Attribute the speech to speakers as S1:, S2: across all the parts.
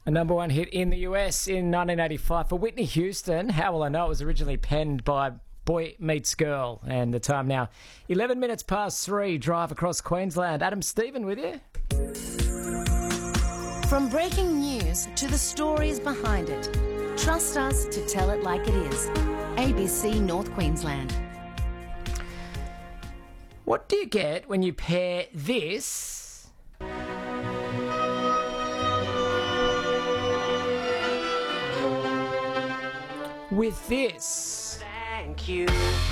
S1: A number one hit in the US in 1985 for Whitney Houston. How will I know? It was originally penned by Boy Meets Girl. And the time now, 11 minutes past 3, drive across Queensland. Adam Stephen with you.
S2: From breaking news to the stories behind it, trust us to tell it like it is. ABC North Queensland.
S1: What do you get when you pair this with this?
S3: Thank you.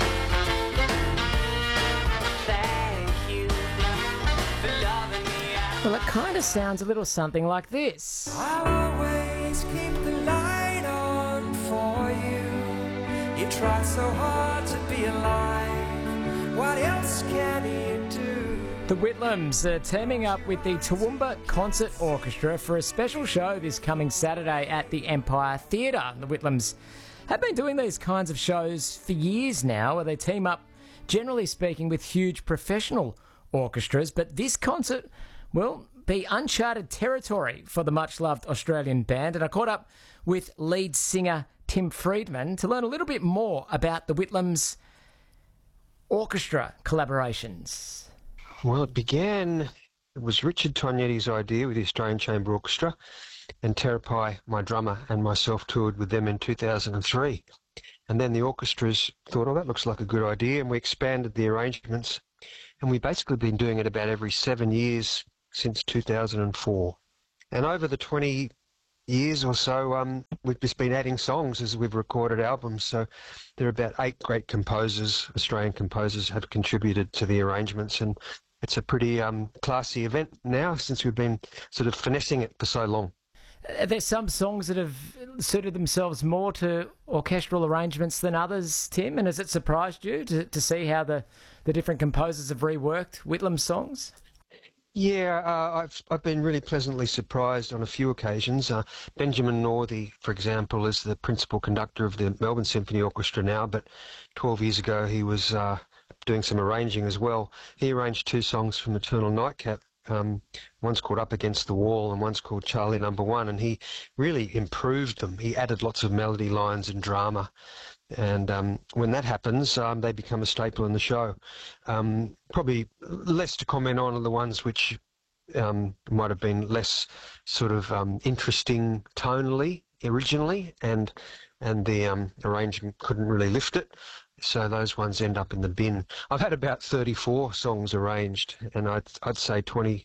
S3: Thank you for loving me.
S1: Well, it kind of sounds a little something like this.
S4: I'll always keep the light on for you. You tried so hard to be alive. What else can you do?
S1: The Whitlams are teaming up with the Toowoomba Concert Orchestra for a special show this coming Saturday at the Empire Theatre. The Whitlams have been doing these kinds of shows for years now, where they team up, generally speaking, with huge professional orchestras. But this concert will be uncharted territory for the much-loved Australian band. And I caught up with lead singer Tim Friedman to learn a little bit more about the Whitlams orchestra collaborations.
S5: Well, it was Richard Tognetti's idea with the Australian Chamber Orchestra, and Terapai, my drummer, and myself toured with them in 2003. And then the orchestras thought, oh, that looks like a good idea, and we expanded the arrangements. And we've basically been doing it about every 7 years since 2004. And over the 20 years or so, we've just been adding songs as we've recorded albums. So there are about 8 great composers, Australian composers, have contributed to the arrangements, and it's a pretty classy event now since we've been sort of finessing it for so long.
S1: Are there some songs that have suited themselves more to orchestral arrangements than others, Tim? And has it surprised you to see how the different composers have reworked Whitlam's songs?
S5: Yeah, I've been really pleasantly surprised on a few occasions. Benjamin Northey, for example, is the principal conductor of the Melbourne Symphony Orchestra now, but 12 years ago he was doing some arranging as well. He arranged 2 songs from Eternal Nightcap. One's called Up Against the Wall and one's called Charlie Number One, and he really improved them. He added lots of melody lines and drama, and when that happens, they become a staple in the show. Probably less to comment on are the ones which might have been less sort of interesting tonally originally, and the arrangement couldn't really lift it. So those ones end up in the bin. I've had about 34 songs arranged, and I'd say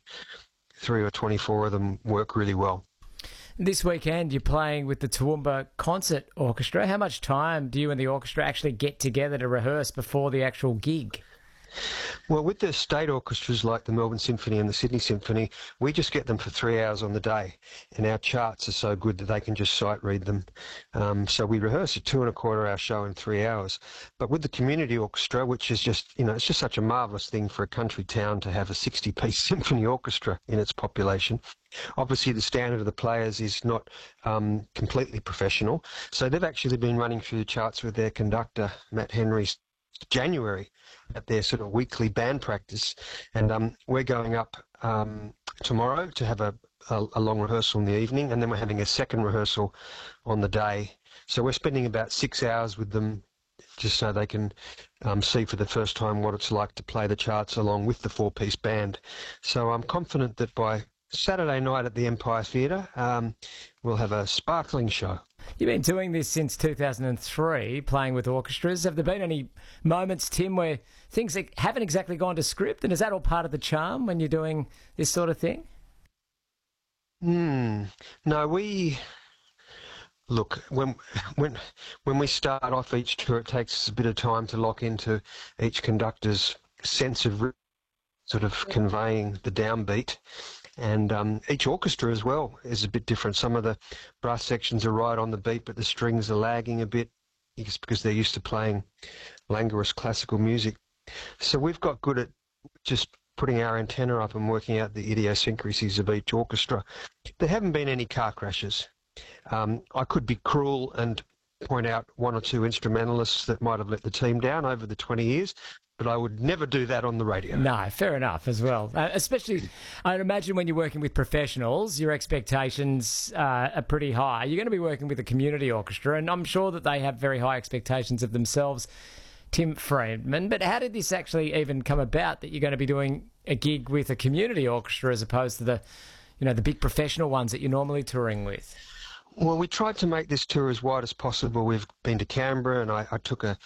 S5: 23 or 24 of them work really well.
S1: This weekend you're playing with the Toowoomba Concert Orchestra. How much time do you and the orchestra actually get together to rehearse before the actual gig?
S5: Well, with the state orchestras like the Melbourne Symphony and the Sydney Symphony, we just get them for 3 hours on the day, and our charts are so good that they can just sight read them. So we rehearse a 2.25-hour show in 3 hours. But with the community orchestra, which is just, it's just such a marvellous thing for a country town to have a 60-piece symphony orchestra in its population. Obviously, the standard of the players is not completely professional, so they've actually been running through the charts with their conductor, Matt Henry's January at their sort of weekly band practice, and we're going up tomorrow to have a long rehearsal in the evening, and then we're having a second rehearsal on the day. So we're spending about 6 hours with them just so they can see for the first time what it's like to play the charts along with the 4-piece band. So I'm confident that by Saturday night at the Empire Theatre, we'll have a sparkling show.
S1: You've been doing this since 2003, playing with orchestras. Have there been any moments, Tim, where things haven't exactly gone to script? And is that all part of the charm when you're doing this sort of thing?
S5: No, look, when we start off each tour, it takes us a bit of time to lock into each conductor's sense of sort of conveying the downbeat. And each orchestra as well is a bit different. Some of the brass sections are right on the beat, but the strings are lagging a bit because they're used to playing languorous classical music. So we've got good at just putting our antenna up and working out the idiosyncrasies of each orchestra. There haven't been any car crashes. I could be cruel and point out 1 or 2 instrumentalists that might have let the team down over the 20 years, but I would never do that on the radio.
S1: No, fair enough as well. Especially, I'd imagine when you're working with professionals, your expectations are pretty high. You're going to be working with a community orchestra, and I'm sure that they have very high expectations of themselves, Tim Freedman. But how did this actually even come about, that you're going to be doing a gig with a community orchestra as opposed to the big professional ones that you're normally touring with?
S5: Well, we tried to make this tour as wide as possible. We've been to Canberra, and I took a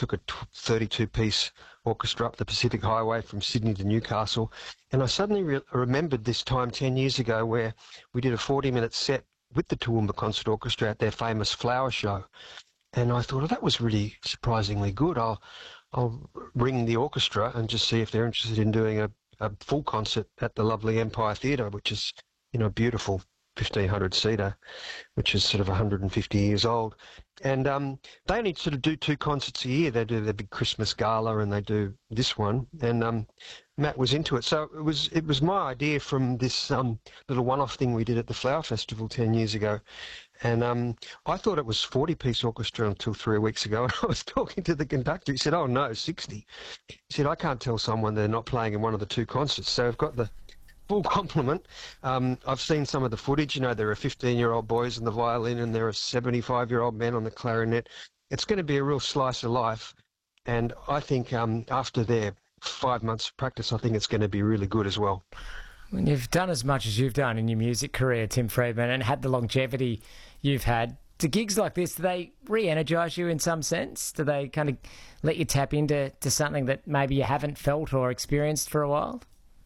S5: 32-piece orchestra up the Pacific Highway from Sydney to Newcastle, and I suddenly remembered this time 10 years ago where we did a 40-minute set with the Toowoomba Concert Orchestra at their famous flower show, and I thought, oh, that was really surprisingly good. I'll ring the orchestra and just see if they're interested in doing a full concert at the lovely Empire Theatre, which is a beautiful 1,500-seater, which is sort of 150 years old. And they only sort of do 2 concerts a year. They do their big Christmas gala and they do this one. And Matt was into it. So it was my idea from this little one-off thing we did at the Flower Festival 10 years ago. And I thought it was 40-piece orchestra until 3 weeks ago. And I was talking to the conductor. He said, oh, no, 60. He said, I can't tell someone they're not playing in one of the 2 concerts. So I've got the full complement. I've seen some of the footage. There are 15-year-old boys on the violin and there are 75-year-old men on the clarinet. It's going to be a real slice of life. And I think after their 5 months of practice, I think it's going to be really good as well.
S1: When you've done as much as you've done in your music career, Tim Freedman, and had the longevity you've had, do gigs like this, do they re-energise you in some sense? Do they kind of let you tap into something that maybe you haven't felt or experienced for a while?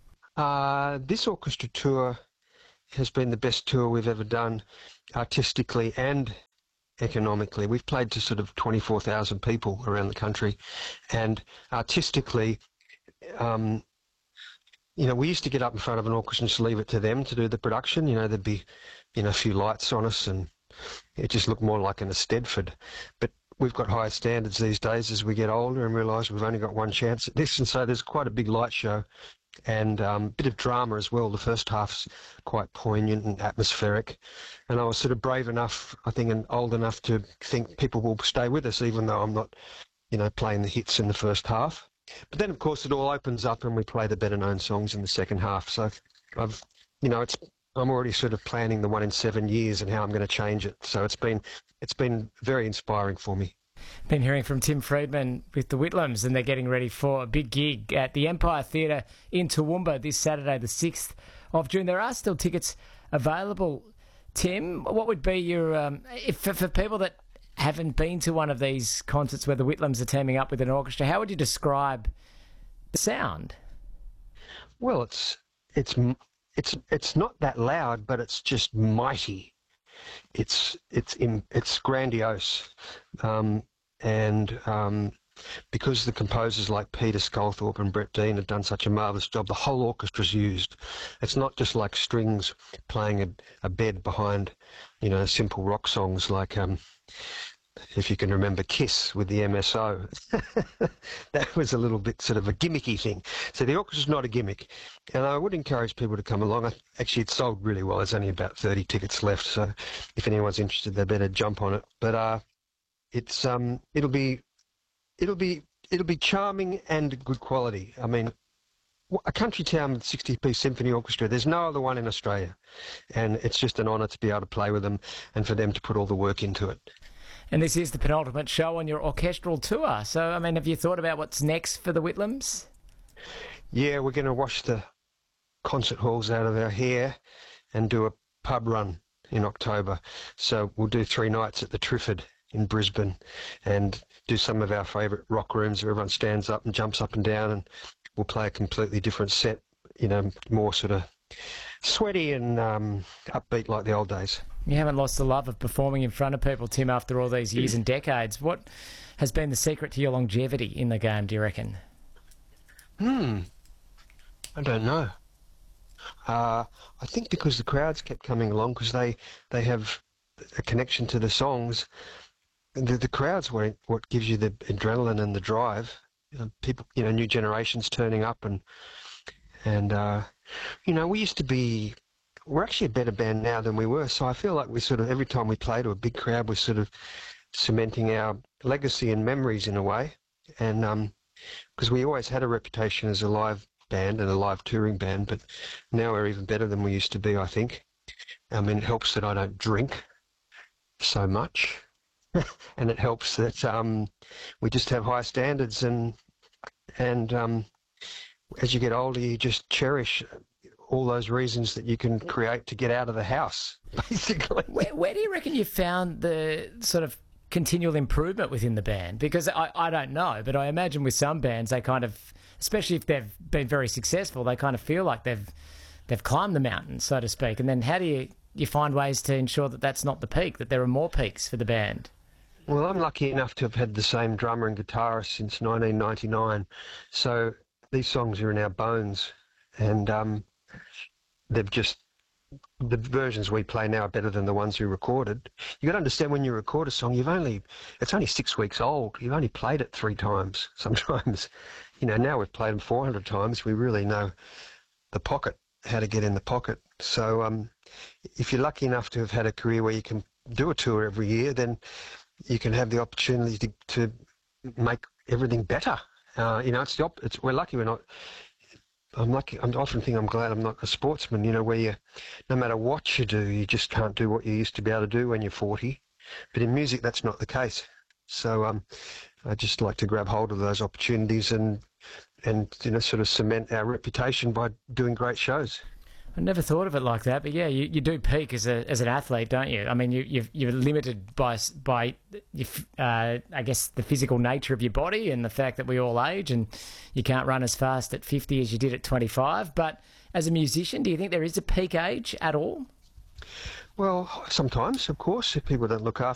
S5: This orchestra tour has been the best tour we've ever done, artistically and economically. We've played to sort of 24,000 people around the country, and artistically, we used to get up in front of an orchestra and just leave it to them to do the production. There'd be, a few lights on us, and it just looked more like an Eisteddfod. But we've got higher standards these days as we get older and realise we've only got one chance at this, and so there's quite a big light show. And a bit of drama as well. The first half's quite poignant and atmospheric. And I was sort of brave enough, I think, and old enough to think people will stay with us, even though I'm not, playing the hits in the first half. But then, of course, it all opens up and we play the better-known songs in the second half. So I'm already sort of planning the 1 in 7 years and how I'm going to change it. So it's been very inspiring for me.
S1: Been hearing from Tim Freedman with the Whitlams, and they're getting ready for a big gig at the Empire Theatre in Toowoomba this Saturday, the 6th of June. There are still tickets available. Tim, what would be your, for people that haven't been to one of these concerts where the Whitlams are teaming up with an orchestra, how would you describe the sound?
S5: Well, it's not that loud, but it's just mighty. It's grandiose. Because the composers like Peter Sculthorpe and Brett Dean have done such a marvellous job, the whole orchestra's used. It's not just like strings playing a bed behind, simple rock songs like, if you can remember Kiss with the MSO. That was a little bit sort of a gimmicky thing. So the orchestra's not a gimmick. And I would encourage people to come along. Actually, it's sold really well. There's only about 30 tickets left. So if anyone's interested, they better jump on it. But it'll be charming and good quality. I mean, a country town with 60-piece symphony orchestra, there's no other one in Australia. And it's just an honour to be able to play with them and for them to put all the work into it.
S1: And this is the penultimate show on your orchestral tour. So, I mean, have you thought about what's next for the Whitlams?
S5: Yeah, we're going to wash the concert halls out of our hair and do a pub run in October. So we'll do 3 nights at the Triffid in Brisbane and do some of our favourite rock rooms where everyone stands up and jumps up and down, and we'll play a completely different set, more sort of sweaty and upbeat like the old days.
S1: You haven't lost the love of performing in front of people, Tim, after all these years and decades. What has been the secret to your longevity in the game, do you reckon?
S5: I don't know. I think because the crowds kept coming along, because they have a connection to the songs. The crowds were what gives you the adrenaline and the drive. People, new generations turning up, and we used to be. We're actually a better band now than we were, so I feel like we sort of, every time we play to a big crowd, we're sort of cementing our legacy and memories in a way. And because we always had a reputation as a live band and a live touring band, but now we're even better than we used to be, I think. I mean, it helps that I don't drink so much, and it helps that we just have high standards, and as you get older, you just cherish all those reasons that you can create to get out of the house, basically.
S1: Where do you reckon you found the sort of continual improvement within the band? Because I don't know, but I imagine with some bands, they kind of, especially if they've been very successful, they kind of feel like they've climbed the mountain, so to speak. And then how do you find ways to ensure that that's not the peak, that there are more peaks for the band?
S5: Well, I'm lucky enough to have had the same drummer and guitarist since 1999, so these songs are in our bones, and the versions we play now are better than the ones we recorded. You got to understand, when you record a song, it's only 6 weeks old. You've only played it 3 times. Sometimes, now we've played them 400 times. We really know the pocket, how to get in the pocket. So if you're lucky enough to have had a career where you can do a tour every year, then you can have the opportunity to make everything better. We're lucky we're not. I'm lucky. I often think I'm glad I'm not a sportsman, where no matter what you do, you just can't do what you used to be able to do when you're 40. But in music, that's not the case. So I just like to grab hold of those opportunities and sort of cement our reputation by doing great shows.
S1: I never thought of it like that, but yeah, you do peak as an athlete, don't you? I mean, you're limited by I guess the physical nature of your body and the fact that we all age, and you can't run as fast at 50 as you did at 25. But as a musician, do you think there is a peak age at all?
S5: Well, sometimes, of course, if people don't look after